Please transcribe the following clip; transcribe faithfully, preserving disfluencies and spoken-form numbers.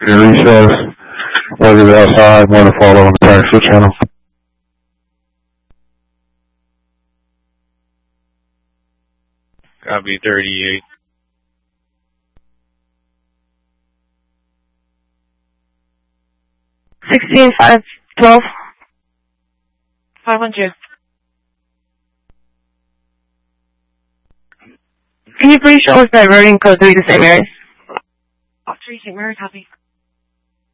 In recess, whether they're outside, more to follow on the taxi channel. Copy thirty-eight. Sixteen five twelve. Five hundred. Can you please show us that routing code through the Saint Mary's? Three Saint Mary's, copy.